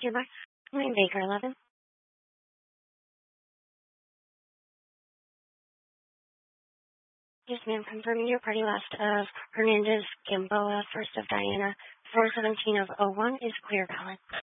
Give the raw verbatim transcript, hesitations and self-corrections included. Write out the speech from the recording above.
Goodbye. Nine Baker eleven. Yes, ma'am. Confirming your party last of Hernandez Gamboa, first of Diana, four seventeen of oh one is clear, Colin.